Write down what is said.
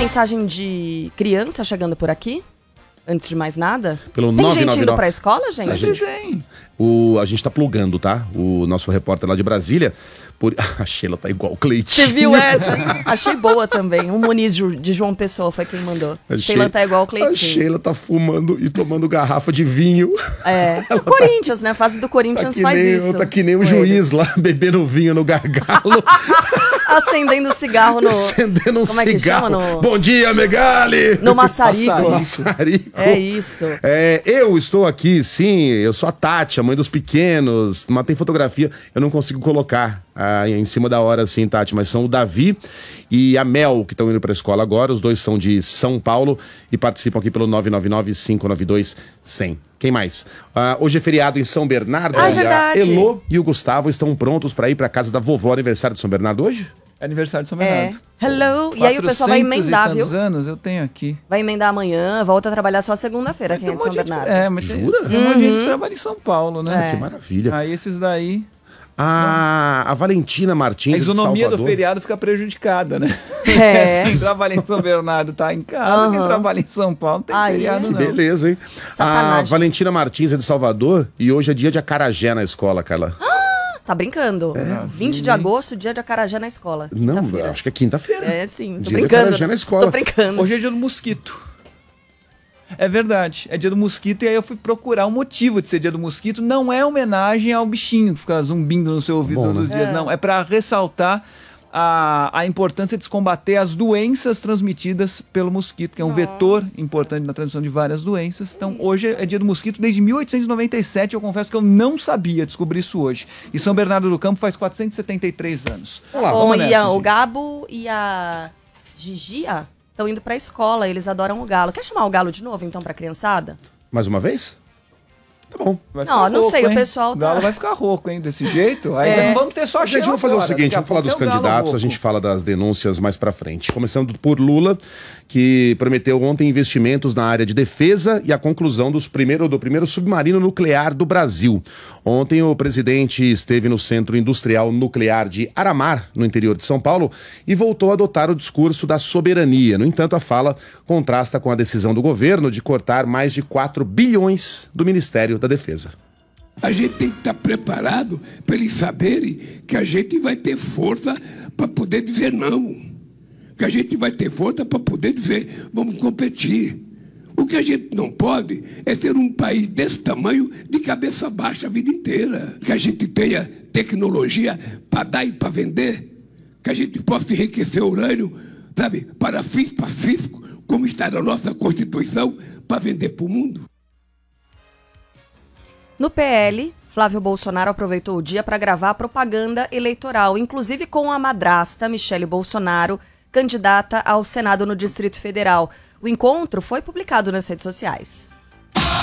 mensagem de criança chegando por aqui? Antes de mais nada? Pelo Tem 999. gente indo pra escola, gente? A gente tá plugando, tá? O nosso repórter lá de Brasília. A Sheila tá igual o Cleitinho. Você viu essa? Achei boa também. O Muniz de João Pessoa foi quem mandou. Sheila tá igual o Cleitinho. A Sheila tá fumando e tomando garrafa de vinho. O Corinthians, né? A fase do Corinthians faz isso. Tá que nem o juiz lá, bebendo vinho no gargalo. Acendendo cigarro no... Acendendo um Como é que cigarro. chama? Bom dia, Megali! No maçarico. Maçarico. É isso. Eu estou aqui, sim. Eu sou a Tati, a mãe dos pequenos. Mas tem fotografia, eu não consigo colocar em cima da hora, assim, Tati. Mas são o Davi e a Mel, que estão indo para a escola agora. Os dois são de São Paulo e participam aqui pelo 999-592-100. Quem mais? Hoje é feriado em São Bernardo. É e verdade. A Elô e o Gustavo estão prontos para ir para casa da vovó. Aniversário de São Bernardo hoje? É aniversário de São Bernardo. Hello. E aí o pessoal vai emendar, viu? Anos eu tenho aqui. Vai emendar amanhã, volta a trabalhar só segunda-feira, quem é de São Bernardo. Mas Jura? tem um monte de gente que trabalha em São Paulo, né? Que maravilha. Aí esses daí... A Valentina Martins A isonomia do do feriado fica prejudicada, né? Quem trabalha em São Bernardo tá em casa, quem trabalha em São Paulo não tem feriado, não. Beleza, hein? Sacanagem. A Valentina Martins é de Salvador e hoje é dia de acarajé na escola, Carla. Tá brincando? 20 de agosto, dia de acarajé na escola. Não, acho que é quinta-feira. Sim, tô Dia de brincando. acarajé na escola. Tô brincando. Hoje é dia do mosquito. É verdade, é dia do mosquito e aí eu fui procurar o motivo de ser dia do mosquito. Não é homenagem ao bichinho que fica zumbindo no seu ouvido todos os dias, não. É pra ressaltar a importância de se combater as doenças transmitidas pelo mosquito, que é um vetor importante na transmissão de várias doenças. Então, hoje é dia do mosquito desde 1897. Eu confesso que eu não sabia, descobri isso hoje. E São Bernardo do Campo faz 473 anos. Vamos lá, Bom, nessa, o Gabo e a Gigia estão indo pra escola, eles adoram o galo. Quer chamar o galo de novo, então, pra criançada? Mais uma vez? Tá bom. Não sei, o pessoal tá... O galo vai ficar rouco, hein, desse jeito. Aí não vamos ter só Gente, vamos fazer o seguinte, vamos falar dos candidatos, a gente fala das denúncias mais pra frente. Começando por Lula, que prometeu ontem investimentos na área de defesa e a conclusão do primeiro submarino nuclear do Brasil. Ontem o presidente esteve no Centro Industrial Nuclear de Aramar, no interior de São Paulo, e voltou a adotar o discurso da soberania. No entanto, a fala contrasta com a decisão do governo de cortar mais de 4 bilhões do Ministério da Defesa. A gente tem que estar preparado para eles saberem que a gente vai ter força para poder dizer não. Que a gente vai ter força para poder dizer, vamos competir. O que a gente não pode é ter um país desse tamanho de cabeça baixa a vida inteira. Que a gente tenha tecnologia para dar e para vender. Que a gente possa enriquecer urânio, sabe, para fins pacíficos, como está na nossa Constituição, para vender para o mundo. No PL, Flávio Bolsonaro aproveitou o dia para gravar propaganda eleitoral, inclusive com a madrasta Michele Bolsonaro, candidata ao Senado no Distrito Federal. O encontro foi publicado nas redes sociais.